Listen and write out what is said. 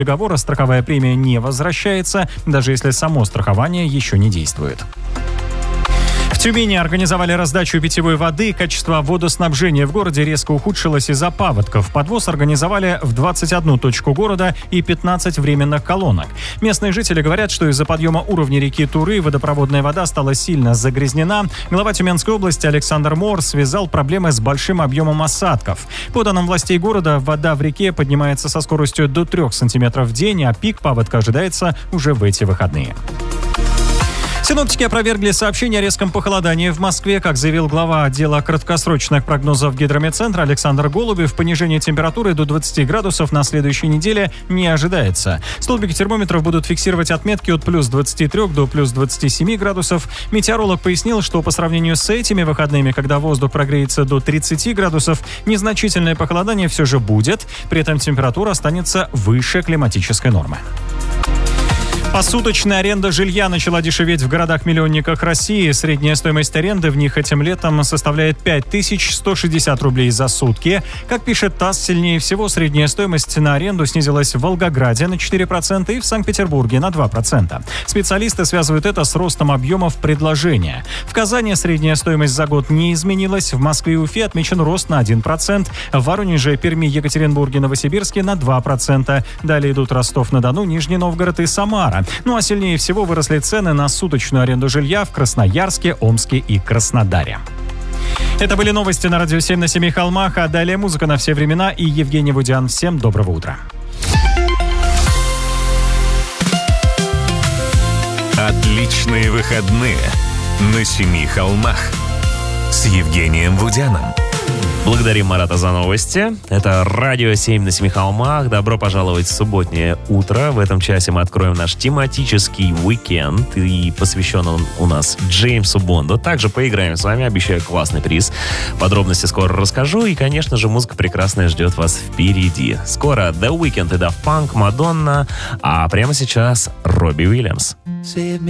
договора страховая премия не возвращается, даже если само страхование еще не действует. В Тюмени организовали раздачу питьевой воды. Качество водоснабжения в городе резко ухудшилось из-за паводков. Подвоз организовали в 21 точку города и 15 временных колонок. Местные жители говорят, что из-за подъема уровня реки Туры водопроводная вода стала сильно загрязнена. Глава Тюменской области Александр Мор связал проблемы с большим объемом осадков. По данным властей города, вода в реке поднимается со скоростью до 3 сантиметров в день, а пик паводка ожидается уже в эти выходные. Синоптики опровергли сообщение о резком похолодании в Москве. Как заявил глава отдела краткосрочных прогнозов Гидрометцентра Александр Голубев, понижение температуры до 20 градусов на следующей неделе не ожидается. Столбики термометров будут фиксировать отметки от плюс 23 до плюс 27 градусов. Метеоролог пояснил, что по сравнению с этими выходными, когда воздух прогреется до 30 градусов, незначительное похолодание все же будет. При этом температура останется выше климатической нормы. Посуточная аренда жилья начала дешеветь в городах-миллионниках России. Средняя стоимость аренды в них этим летом составляет 5160 рублей за сутки. Как пишет ТАСС, сильнее всего средняя стоимость на аренду снизилась в Волгограде на 4% и в Санкт-Петербурге на 2%. Специалисты связывают это с ростом объемов предложения. В Казани средняя стоимость за год не изменилась. В Москве и Уфе отмечен рост на 1%. В Воронеже, Перми, Екатеринбурге, Новосибирске на 2%. Далее идут Ростов-на-Дону, Нижний Новгород и Самара. Ну а сильнее всего выросли цены на суточную аренду жилья в Красноярске, Омске и Краснодаре. Это были новости на Радио 7 на Семи холмах, а далее музыка на все времена и Евгений Вудян. Всем доброго утра. Отличные выходные на Семи холмах с Евгением Вудяном. Благодарим Марата за новости. Это Радио 7 на Семи холмах. Добро пожаловать в субботнее утро. В этом часе мы откроем наш тематический уикенд. И посвящен он у нас Джеймсу Бонду. Также поиграем с вами. Обещаю классный приз. Подробности скоро расскажу. И, конечно же, музыка прекрасная ждет вас впереди. Скоро The Weeknd и Daft Punk, Мадонна. А прямо сейчас Робби Уильямс.